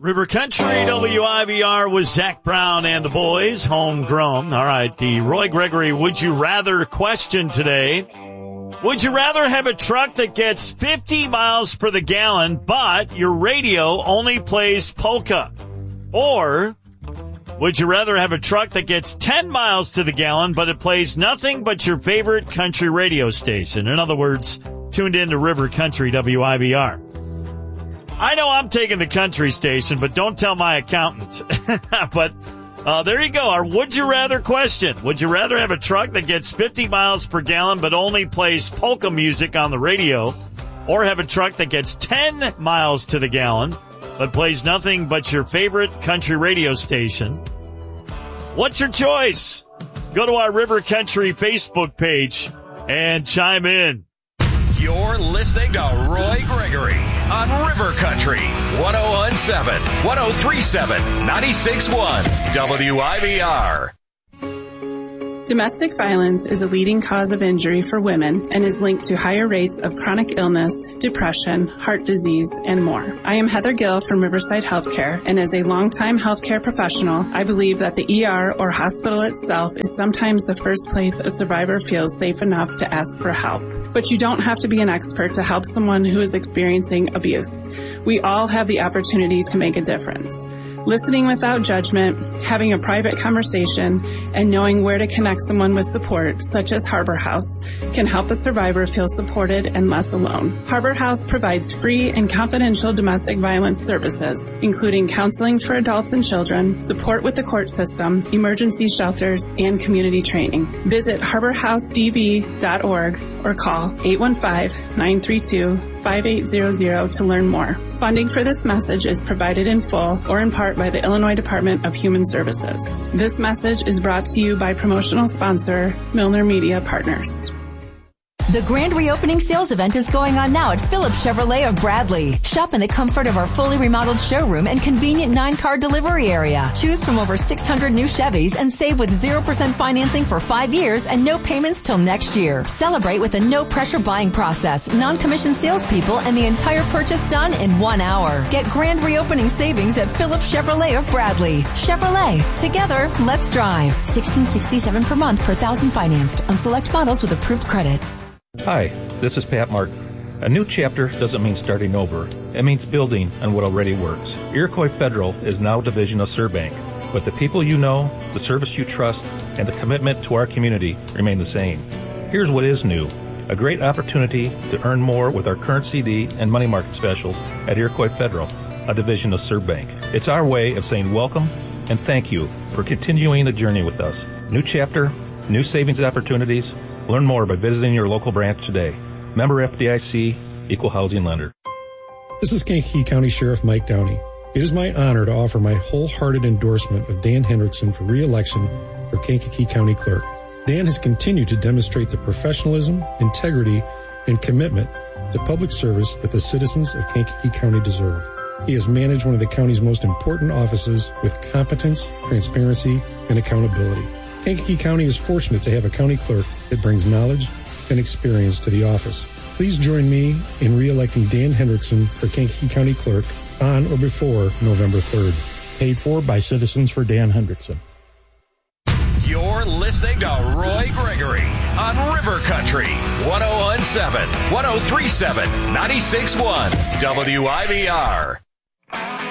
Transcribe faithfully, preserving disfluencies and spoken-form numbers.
River Country, W I B R with Zach Brown and the boys, homegrown. All right, the Roy Gregory Would You Rather question today. Would you rather have a truck that gets fifty miles per the gallon, but your radio only plays polka? Or would you rather have a truck that gets ten miles to the gallon, but it plays nothing but your favorite country radio station? In other words, tuned into River Country, W I B R. I know I'm taking the country station, but don't tell my accountant. But uh, there you go, our Would You Rather question. Would you rather have a truck that gets fifty miles per gallon but only plays polka music on the radio, or have a truck that gets ten miles to the gallon but plays nothing but your favorite country radio station? What's your choice? Go to our River Country Facebook page and chime in. You're listening to Roy Gregory on River Country, one oh one point seven, one oh three point seven, ninety-six point one, W I B R. Domestic violence is a leading cause of injury for women and is linked to higher rates of chronic illness, depression, heart disease, and more. I am Heather Gill from Riverside Healthcare, and as a longtime healthcare professional, I believe that the E R or hospital itself is sometimes the first place a survivor feels safe enough to ask for help. But you don't have to be an expert to help someone who is experiencing abuse. We all have the opportunity to make a difference. Listening without judgment, having a private conversation, and knowing where to connect someone with support, such as Harbor House, can help a survivor feel supported and less alone. Harbor House provides free and confidential domestic violence services, including counseling for adults and children, support with the court system, emergency shelters, and community training. Visit harbor house d v dot org or call eight one five, nine three two, five eight zero zero to learn more. Funding for this message is provided in full or in part by the Illinois Department of Human Services. This message is brought to you by promotional sponsor Milner Media Partners. The grand reopening sales event is going on now at Phillips Chevrolet of Bradley. Shop in the comfort of our fully remodeled showroom and convenient nine-car delivery area. Choose from over six hundred new Chevys and save with zero percent financing for five years and no payments till next year. Celebrate with a no-pressure buying process, non-commissioned salespeople, and the entire purchase done in one hour. Get grand reopening savings at Phillips Chevrolet of Bradley. Chevrolet. Together, let's drive. sixteen sixty-seven per month per thousand financed on select models with approved credit. Hi, this is Pat Martin. A new chapter doesn't mean starting over. It means building on what already works. Iroquois Federal is now a division of Surbank, but the people you know, the service you trust, and the commitment to our community remain the same. Here's what is new. A great opportunity to earn more with our current C D and money market specials at Iroquois Federal, a division of Surbank. It's our way of saying welcome and thank you for continuing the journey with us. New chapter, new savings opportunities. Learn more by visiting your local branch today. Member F D I C, Equal Housing Lender. This is Kankakee County Sheriff Mike Downey. It is my honor to offer my wholehearted endorsement of Dan Hendrickson for re-election for Kankakee County Clerk. Dan has continued to demonstrate the professionalism, integrity, and commitment to public service that the citizens of Kankakee County deserve. He has managed one of the county's most important offices with competence, transparency, and accountability. Kankakee County is fortunate to have a county clerk that brings knowledge and experience to the office. Please join me in re-electing Dan Hendrickson for Kankakee County Clerk on or before November third. Paid for by Citizens for Dan Hendrickson. You're listening to Roy Gregory on River Country, one oh one point seven, one oh three point seven, ninety-six point one, W I B R.